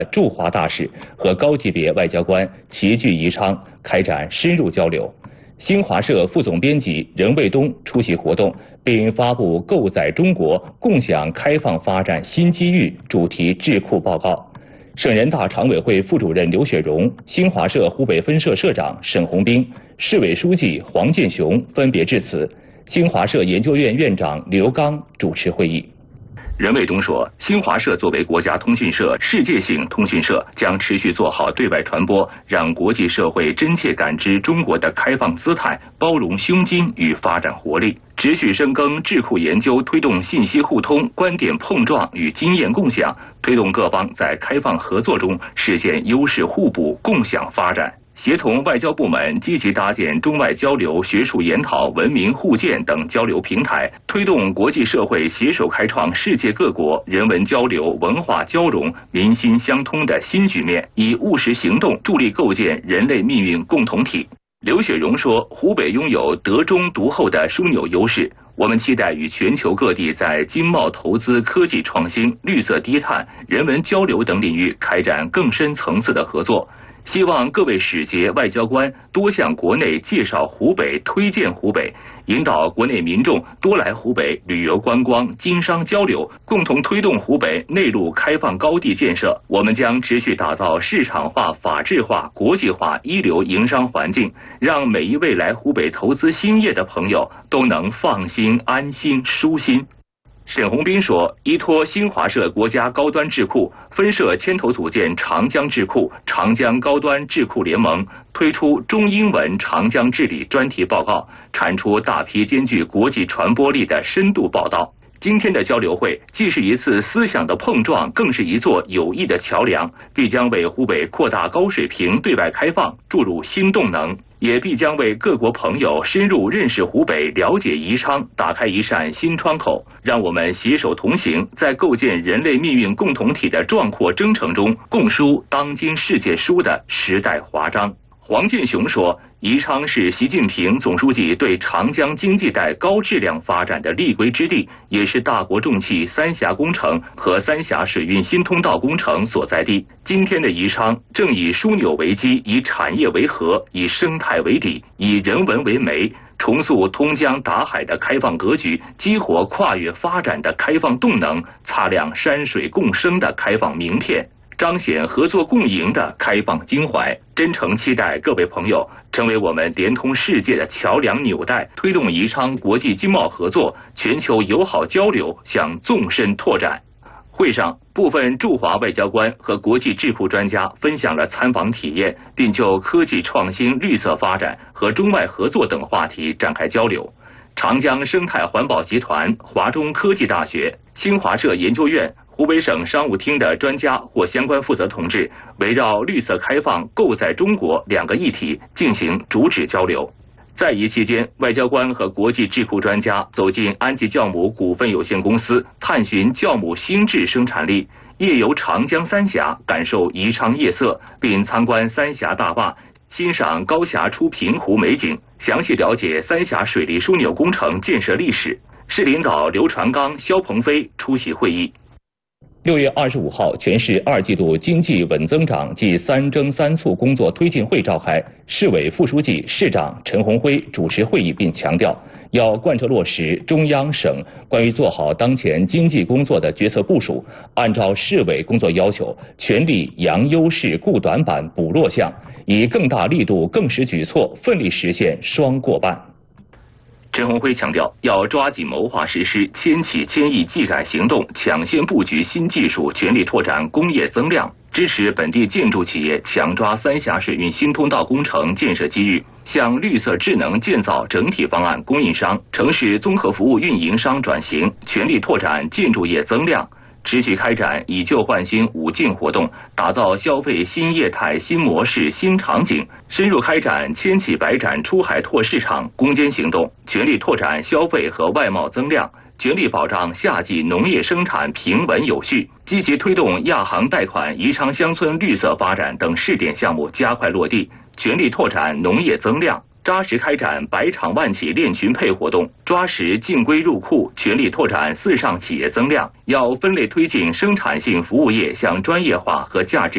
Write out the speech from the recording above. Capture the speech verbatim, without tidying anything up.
驻华大使和高级别外交官齐聚宜昌，开展深入交流。新华社副总编辑任卫东出席活动，并发布《构载中国共享开放发展新机遇》主题智库报告。省人大常委会副主任刘雪荣、新华社湖北分社社长沈红兵、市委书记黄建雄分别致辞。新华社研究院院长刘刚主持会议。任卫东说，新华社作为国家通讯社、世界性通讯社，将持续做好对外传播，让国际社会真切感知中国的开放姿态、包容胸襟与发展活力，持续深耕智库研究，推动信息互通、观点碰撞与经验共享，推动各方在开放合作中实现优势互补、共享发展。协同外交部门积极搭建中外交流、学术研讨、文明互鉴等交流平台，推动国际社会携手开创世界各国人文交流、文化交融、民心相通的新局面，以务实行动助力构建人类命运共同体。刘雪荣说，湖北拥有德中独厚的枢纽优势，我们期待与全球各地在经贸投资、科技创新、绿色低碳、人文交流等领域开展更深层次的合作。希望各位使节、外交官多向国内介绍湖北、推荐湖北，引导国内民众多来湖北旅游观光、经商交流，共同推动湖北内陆开放高地建设。我们将持续打造市场化、法治化、国际化一流营商环境，让每一位来湖北投资兴业的朋友都能放心、安心、舒心。沈红兵说，依托新华社国家高端智库，分社牵头组建长江智库、长江高端智库联盟，推出中英文长江治理专题报告，产出大批兼具国际传播力的深度报道。今天的交流会既是一次思想的碰撞，更是一座有益的桥梁，必将为湖北扩大高水平对外开放注入新动能，也必将为各国朋友深入认识湖北、了解宜昌打开一扇新窗口。让我们携手同行，在构建人类命运共同体的壮阔征程中，共书当今世界书的时代华章。黄建雄说，宜昌是习近平总书记对长江经济带高质量发展的立规之地，也是大国重器三峡工程和三峡水运新通道工程所在地。今天的宜昌正以枢纽为基，以产业为核，以生态为底，以人文为媒，重塑通江达海的开放格局，激活跨越发展的开放动能，擦亮山水共生的开放名片，彰显合作共赢的开放襟怀。真诚期待各位朋友成为我们连通世界的桥梁纽带，推动宜昌国际经贸合作、全球友好交流向纵深拓展。会上，部分驻华外交官和国际智库专家分享了参访体验，并就科技创新、绿色发展和中外合作等话题展开交流。长江生态环保集团、华中科技大学、新华社研究院、湖北省商务厅的专家或相关负责同志围绕绿色开放、构载中国两个议题进行主旨交流。在宜期间，外交官和国际智库专家走进安吉酵母股份有限公司，探寻酵母新制生产力，夜游长江三峡，感受宜昌夜色，并参观三峡大坝，欣赏高峡出平湖美景，详细了解三峡水利枢纽工程建设历史。市领导刘传刚、肖鹏飞出席会议。六月二十五号，全市二季度经济稳增长暨三征三促工作推进会召开，市委副书记、市长陈鸿辉主持会议，并强调，要贯彻落实中央省关于做好当前经济工作的决策部署，按照市委工作要求，全力扬优势、固短板、补弱项，以更大力度、更实举措，奋力实现双过半。陈鸿辉强调，要抓紧谋划实施千企千亿技改行动，抢先布局新技术，全力拓展工业增量，支持本地建筑企业强抓三峡水运新通道工程建设机遇，向绿色智能建造整体方案供应商、城市综合服务运营商转型，全力拓展建筑业增量。持续开展以旧换新五进活动，打造消费新业态、新模式、新场景，深入开展千企百展出海拓市场攻坚行动，全力拓展消费和外贸增量，全力保障夏季农业生产平稳有序，积极推动亚行贷款、宜昌乡村绿色发展等试点项目加快落地，全力拓展农业增量。 扎实开展百厂万企链群配活动，抓实进规入库，全力拓展四上企业增量。要分类推进生产性服务业向专业化和价值